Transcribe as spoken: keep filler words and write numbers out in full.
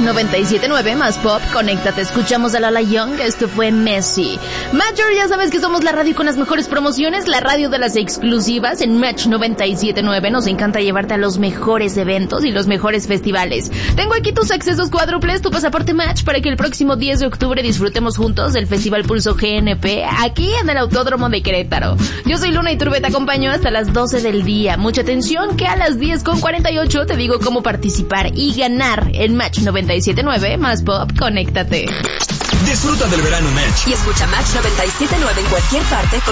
noventa y siete punto nueve más Pop, conéctate, escuchamos a Lala Young, esto fue Messi. Major, ya sabes que somos la radio con las mejores promociones, la radio de las exclusivas en Match noventa y siete punto nueve, nos encanta llevarte a los mejores eventos y los mejores festivales. Tengo aquí tus accesos cuádruples, tu pasaporte Match para que el próximo diez de octubre disfrutemos juntos del Festival Pulso G N P, aquí en el Autódromo de Querétaro. Yo soy Luna Iturbe, te acompaño hasta las doce del día. Mucha atención que a las diez con cuarenta y ocho te digo cómo participar y ganar en Match noventa y siete punto nueve más Pop, conéctate. Disfruta del verano Match. Y escucha Match noventa y siete punto nueve en cualquier parte.